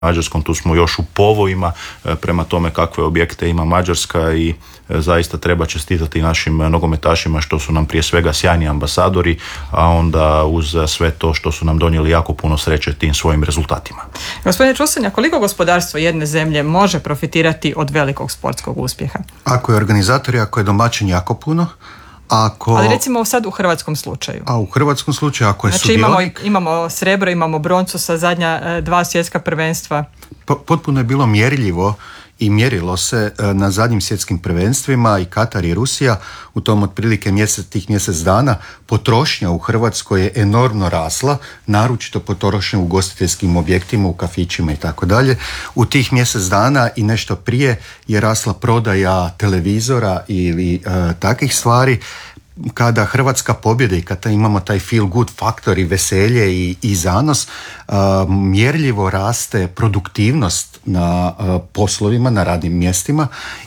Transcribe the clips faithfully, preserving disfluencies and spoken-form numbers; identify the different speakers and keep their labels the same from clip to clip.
Speaker 1: Mađarskom, tu smo još u povojima prema tome kakve objekte ima Mađarska i zaista treba čestitati našim nogometašima što su nam prije svega sjajni ambasadori, a onda uz sve to što su nam donijeli jako puno sreće tim svojim rezultatima.
Speaker 2: Gospodine Čusenja, koliko gospodarstvo jedne zemlje može profitirati od velikog sportskog uspjeha?
Speaker 3: Ako je organizator i ako je domaćin, jako puno. Ako,
Speaker 2: ali recimo sad u hrvatskom slučaju.
Speaker 3: A u hrvatskom slučaju ako je
Speaker 2: znači,
Speaker 3: sudionik...
Speaker 2: Imamo, imamo srebro, imamo broncu sa zadnja dva svjetska prvenstva.
Speaker 3: Potpuno je bilo mjerljivo i mjerilo se na zadnjim svjetskim prvenstvima i Katar i Rusija u tom otprilike mjesec, tih mjesec dana. Potrošnja u Hrvatskoj je enormno rasla, naročito potrošnja u ugostiteljskim objektima, u kafićima i tako dalje. U tih mjesec dana i nešto prije je rasla prodaja televizora ili e, takvih stvari. Kada Hrvatska pobjede i kada imamo taj feel good faktor i veselje i, i zanos, uh, mjerljivo raste produktivnost na uh, poslovima, na radnim mjestima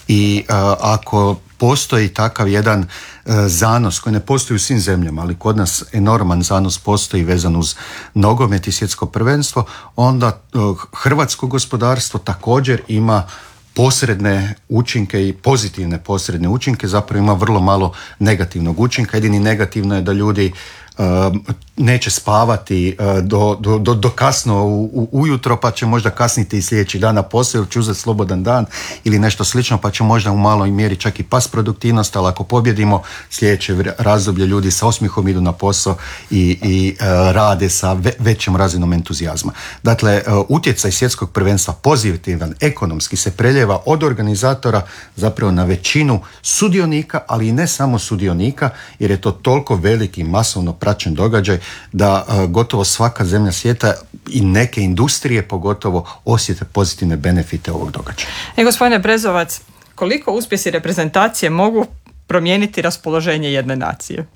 Speaker 3: i uh, ako postoji takav jedan uh, zanos koji ne postoji u svim zemljama, ali kod nas enorman zanos postoji vezan uz nogomet i svjetsko prvenstvo, onda uh, hrvatsko gospodarstvo također ima posredne učinke i pozitivne posredne učinke, zapravo ima vrlo malo negativnog učinka. Jedini negativno je da ljudi uh, neće spavati uh, do, do, do, do kasno u, u, ujutro, pa će možda kasniti i sljedeći dan na posao ili će uzeti slobodan dan ili nešto slično, pa će možda u maloj mjeri čak i pas produktivnost, ali ako pobjedimo sljedeće razdoblje ljudi sa osmihom idu na posao i, i uh, rade sa ve, većom razinom entuzijazma. Dakle, uh, utjecaj svjetskog prvenstva pozitivan, ekonomski se preljeva od organizatora zapravo na većinu sudionika, ali i ne samo sudionika, jer je to toliko veliki masovno praćen događaj da uh, gotovo svaka zemlja svijeta i neke industrije pogotovo osjete pozitivne benefite ovog događaja.
Speaker 2: E, gospodine Brezovac, koliko uspjesi reprezentacije mogu promijeniti raspoloženje jedne nacije?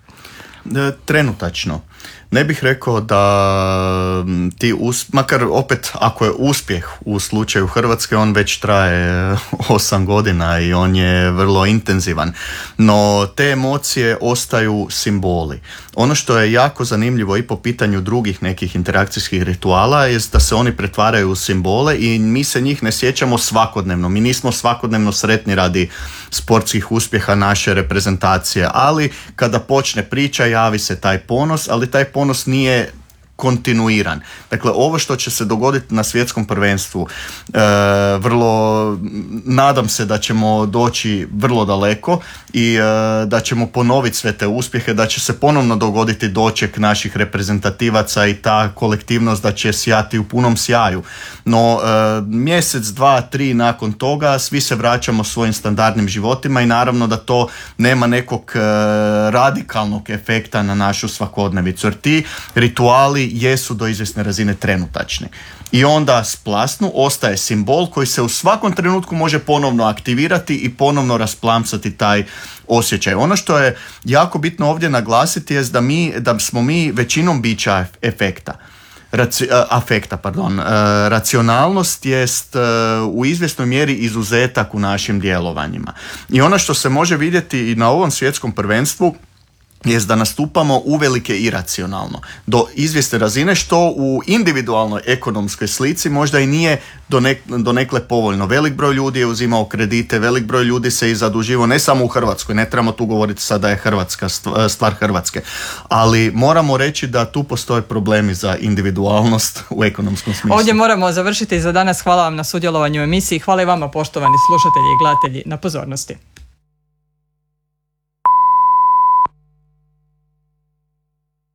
Speaker 4: Trenutačno. Ne bih rekao da ti, us, makar opet ako je uspjeh u slučaju Hrvatske, on već traje osam godina i on je vrlo intenzivan. No te emocije ostaju simboli. Ono što je jako zanimljivo i po pitanju drugih nekih interakcijskih rituala je da se oni pretvaraju u simbole i mi se njih ne sjećamo svakodnevno. Mi nismo svakodnevno sretni radi sportskih uspjeha naše reprezentacije, ali kada počne priča javi se taj ponos, ali taj ponos nije kontinuiran. Dakle, ovo što će se dogoditi na svjetskom prvenstvu, e, vrlo, nadam se da ćemo doći vrlo daleko i e, da ćemo ponoviti sve te uspjehe, da će se ponovno dogoditi doček naših reprezentativaca i ta kolektivnost da će sjati u punom sjaju. No, e, mjesec, dva, tri nakon toga svi se vraćamo svojim standardnim životima i naravno da to nema nekog e, radikalnog efekta na našu svakodnevicu, jer ti rituali jesu do izvjesne razine trenutačni. I onda splasnu ostaje simbol koji se u svakom trenutku može ponovno aktivirati i ponovno rasplamsati taj osjećaj. Ono što je jako bitno ovdje naglasiti je da, mi, da smo mi većinom bića efekta. Raci, afekta, pardon. Racionalnost jest u izvjesnoj mjeri izuzetak u našim djelovanjima. I ono što se može vidjeti i na ovom svjetskom prvenstvu jest da nastupamo uvelike iracionalno do izvjesne razine, što u individualnoj ekonomskoj slici možda i nije donekle povoljno. Velik broj ljudi je uzimao kredite, velik broj ljudi se i zaduživao, ne samo u Hrvatskoj, ne trebamo tu govoriti sada da je Hrvatska stvar Hrvatske, ali moramo reći da tu postoje problemi za individualnost u ekonomskom smislu.
Speaker 2: Ovdje moramo završiti za danas. Hvala vam na sudjelovanju u emisiji, hvala i vama poštovani slušatelji i gledatelji na pozornosti.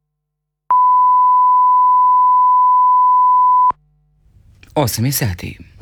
Speaker 5: osam je sati.